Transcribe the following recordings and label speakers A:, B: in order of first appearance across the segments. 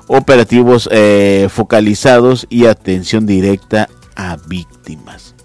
A: operativos focalizados y atención directa a víctimas.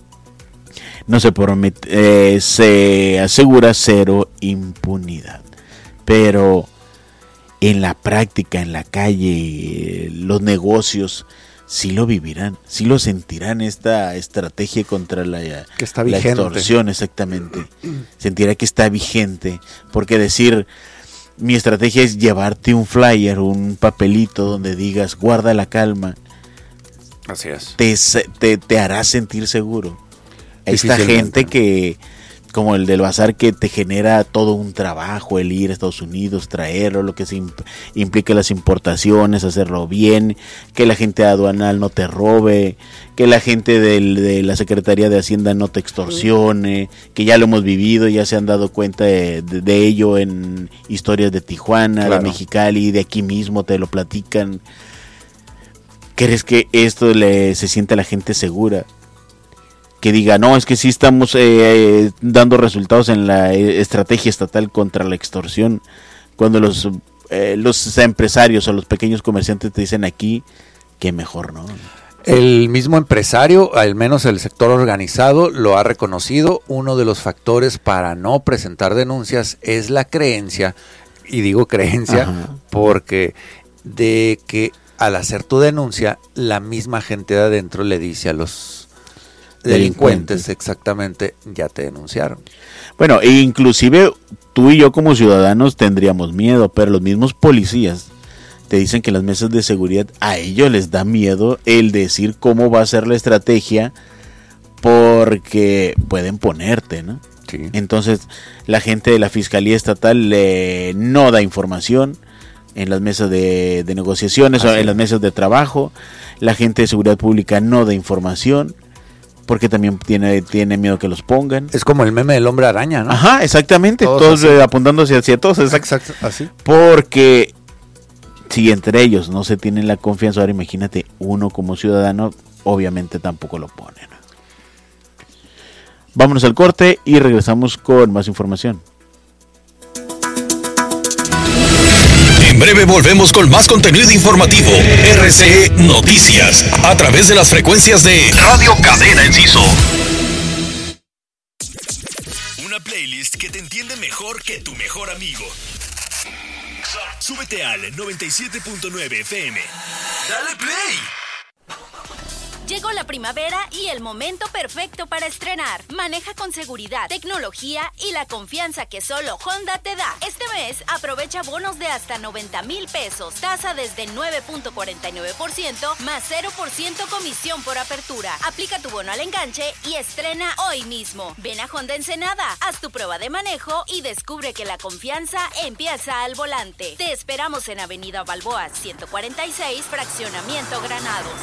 A: No se promete, se asegura cero impunidad, pero en la práctica, en la calle, los negocios sí lo vivirán, sí lo sentirán, esta estrategia contra la extorsión, exactamente. Sentirá que está vigente, porque decir, mi estrategia es llevarte un flyer, un papelito donde digas, guarda la calma.
B: Así es.
A: Te hará sentir seguro. Esta gente que, como el del bazar, que te genera todo un trabajo, el ir a Estados Unidos, traerlo, lo que se implica las importaciones, hacerlo bien, que la gente aduanal no te robe, que la gente de la Secretaría de Hacienda no te extorsione, que ya lo hemos vivido, ya se han dado cuenta de ello en historias de Tijuana, claro, de Mexicali, de aquí mismo te lo platican. ¿Crees que esto se siente a la gente segura? Que diga, no, es que sí estamos dando resultados en la estrategia estatal contra la extorsión, cuando los empresarios o los pequeños comerciantes te dicen aquí que mejor no.
B: El mismo empresario, al menos el sector organizado, lo ha reconocido. Uno de los factores para no presentar denuncias es la creencia, y digo creencia, ajá, porque de que al hacer tu denuncia, la misma gente de adentro le dice a los delincuentes, exactamente, ya te denunciaron.
A: Bueno, e inclusive tú y yo como ciudadanos tendríamos miedo, pero los mismos policías te dicen que las mesas de seguridad, a ellos les da miedo el decir cómo va a ser la estrategia, porque pueden ponerte, ¿no? Sí. Entonces la gente de la Fiscalía Estatal no da información en las mesas de negociaciones, o en las mesas de trabajo. La gente de seguridad pública no da información, porque también tiene miedo que los pongan.
B: Es como el meme del hombre araña, ¿no?
A: Ajá, exactamente, todos apuntándose hacia todos.
B: Exacto, así.
A: Porque si entre ellos no se tienen la confianza, ahora imagínate, uno como ciudadano, obviamente tampoco lo pone, ¿no? Vámonos al corte y regresamos con más información.
C: En breve volvemos con más contenido informativo. RCE Noticias, a través de las frecuencias de Radio Cadena Enciso. Una playlist que te entiende mejor que tu mejor amigo. Súbete al 97.9 FM. Dale play.
D: Llegó la primavera y el momento perfecto para estrenar. Maneja con seguridad, tecnología y la confianza que solo Honda te da. Este mes aprovecha bonos de hasta 90,000 pesos, tasa desde 9.49% más 0% comisión por apertura. Aplica tu bono al enganche y estrena hoy mismo. Ven a Honda Ensenada, haz tu prueba de manejo y descubre que la confianza empieza al volante. Te esperamos en Avenida Balboa 146, Fraccionamiento Granados.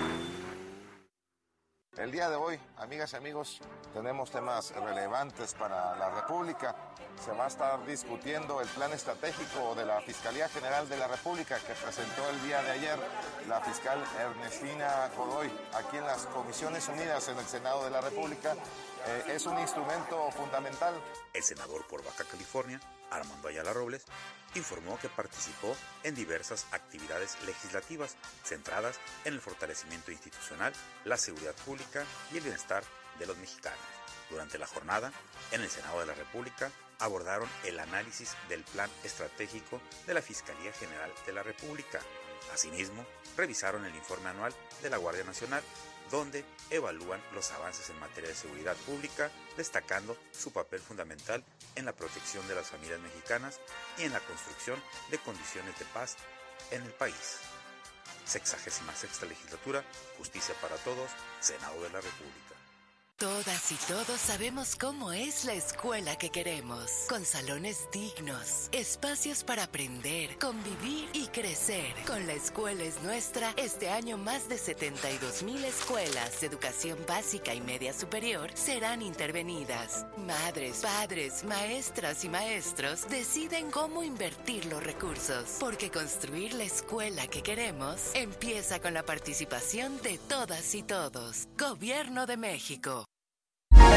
E: El día de hoy, amigas y amigos, tenemos temas relevantes para la República. Se va a estar discutiendo el plan estratégico de la Fiscalía General de la República que presentó el día de ayer la fiscal Ernestina Godoy aquí en las Comisiones Unidas en el Senado de la República. Es un instrumento fundamental.
F: El senador por Baja California, Armando Ayala Robles, informó que participó en diversas actividades legislativas centradas en el fortalecimiento institucional, la seguridad pública y el bienestar de los mexicanos. Durante la jornada, en el Senado de la República, abordaron el análisis del plan estratégico de la Fiscalía General de la República. Asimismo, revisaron el informe anual de la Guardia Nacional, donde evalúan los avances en materia de seguridad pública, destacando su papel fundamental en la protección de las familias mexicanas y en la construcción de condiciones de paz en el país. 66ª Legislatura, Justicia para Todos, Senado de la República.
G: Todas y todos sabemos cómo es la escuela que queremos, con salones dignos, espacios para aprender, convivir y crecer. Con La Escuela es Nuestra, este año más de 72,000 escuelas de educación básica y media superior serán intervenidas. Madres, padres, maestras y maestros deciden cómo invertir los recursos, porque construir la escuela que queremos empieza con la participación de todas y todos. Gobierno de México.